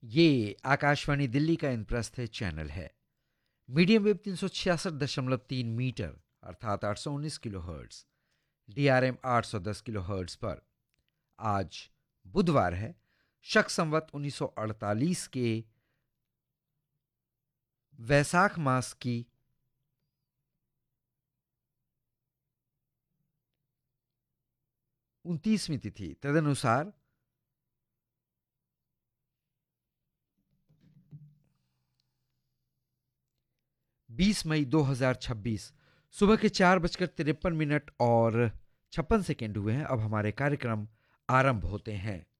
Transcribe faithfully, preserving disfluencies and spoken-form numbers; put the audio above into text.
ये आकाशवाणी दिल्ली का इंद्रप्रस्थ चैनल है। मीडियम वेव तीन सौ छियासठ दशमलव तीन मीटर अर्थात आठ सौ उन्नीस kilo hertz, D R M आठ सौ दस किलो हर्ट्स पर आज बुधवार है, शक संवत उन्नीस सौ अड़तालीस के वैसाख मास की उनतीसवीं तिथि। तदनुसार बीस मई दो हज़ार छब्बीस सुबह के चार बजकर तिरपन मिनट और छप्पन सेकेंड हुए हैं। अब हमारे कार्यक्रम आरंभ होते हैं।